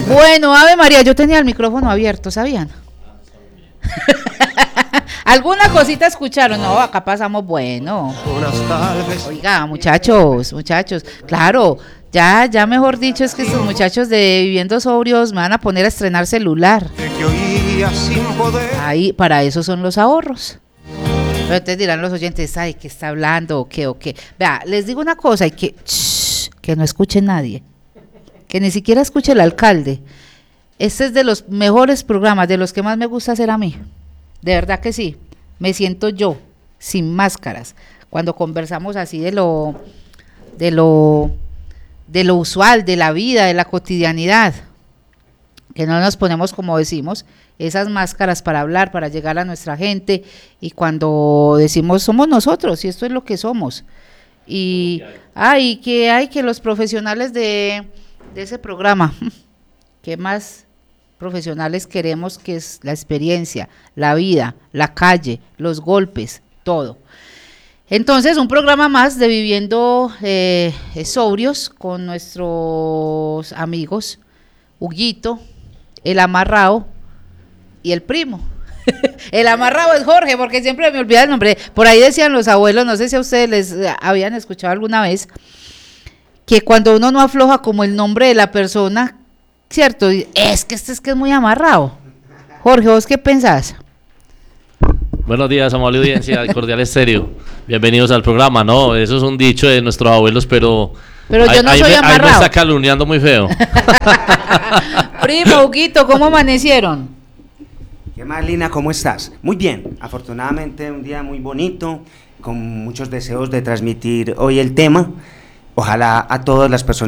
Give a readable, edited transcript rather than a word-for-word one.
vida. Bueno, Ave María, yo tenía el micrófono abierto, ¿sabían? ¿Alguna cosita escucharon? No, acá pasamos bueno. Oiga, muchachos, claro, ya mejor dicho es que estos muchachos de Viviendo Sobrios me van a poner a estrenar celular. Ahí, para eso son los ahorros. Pero entonces dirán los oyentes, ay, ¿qué está hablando? ¿O qué? Vea, les digo una cosa, que no escuche nadie, que ni siquiera escuche el alcalde. Este es de los mejores programas, de los que más me gusta hacer a mí. De verdad que sí. Me siento yo, sin máscaras, cuando conversamos así de lo usual, de la vida, de la cotidianidad. Que no nos ponemos, como decimos, esas máscaras para hablar, para llegar a nuestra gente. Y cuando decimos somos nosotros, y esto es lo que somos. Y que los profesionales de ese programa, ¿qué más profesionales queremos? Que es la experiencia, la vida, la calle, los golpes, todo. Entonces, un programa más de Viviendo Sobrios con nuestros amigos Huguito, el amarrado y el primo. El amarrado es Jorge, porque siempre me olvida el nombre. Por ahí decían los abuelos, no sé si a ustedes les habían escuchado alguna vez, que cuando uno no afloja como el nombre de la persona, ¿cierto? Es que es muy amarrado. Jorge, ¿vos qué pensás? Buenos días, amable audiencia de Cordial Estéreo. Bienvenidos al programa, ¿no? Eso es un dicho de nuestros abuelos, pero yo no soy amarrado. Ahí me está calumniando muy feo. Primo, Huguito, ¿cómo amanecieron? ¿Qué más, Lina? ¿Cómo estás? Muy bien, afortunadamente un día muy bonito, con muchos deseos de transmitir hoy el tema. Ojalá a todas las personas